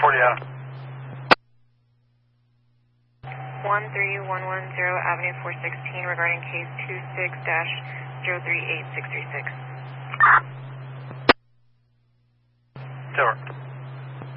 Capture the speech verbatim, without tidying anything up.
Fortiana. one three one one zero Avenue four sixteen regarding case two six dash zero three eight six three six.